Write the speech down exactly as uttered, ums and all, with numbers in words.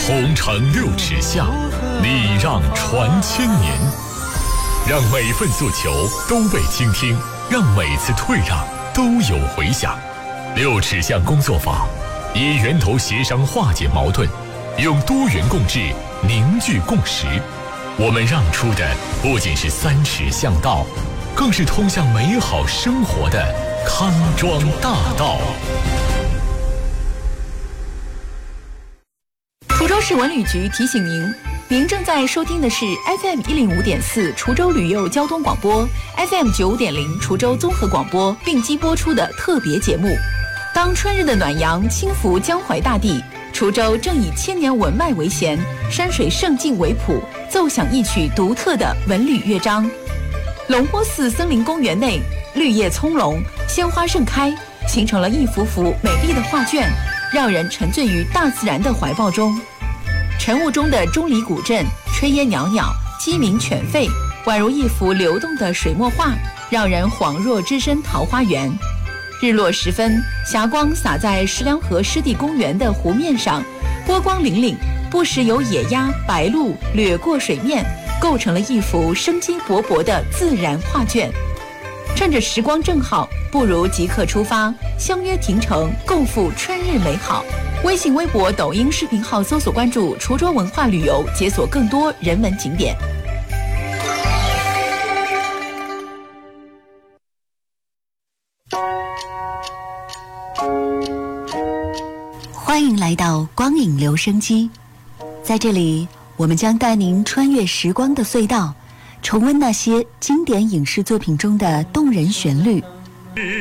红尘六尺下，礼让传千年。让每份诉求都被倾听，让每次退让都有回响。六尺巷工作坊以源头协商化解矛盾，用多元共治凝聚共识。我们让出的不仅是三尺巷道，更是通向美好生活的康庄大道。 滁州市文旅局提醒您，您正在收听的是 F M 一零五点四滁州旅游交通广播 ，F M 九五点零滁州综合广播并机播出的特别节目。当春日的暖阳轻拂江淮大地，滁州正以千年文脉为弦，山水胜境为谱，奏响一曲独特的文旅乐章。龙坡寺森林公园内，绿叶葱茏，鲜花盛开，形成了一幅幅美丽的画卷，让人沉醉于大自然的怀抱中。晨雾中的钟离古镇，炊烟袅袅，鸡鸣犬吠，宛如一幅流动的水墨画，让人恍若置身桃花源。日落时分，霞光洒在石梁河湿地公园的湖面上，波光粼粼，不时有野鸭、白鹭掠过水面，构成了一幅生机勃勃的自然画卷。趁着时光正好，不如即刻出发，相约亭城，共赴春日美好。微信、微博、抖音视频号搜索关注滁州文化旅游，解锁更多人文景点。 欢迎来到光影留声机，在这里我们将带您穿越时光的隧道，重温那些经典影视作品中的动人旋律。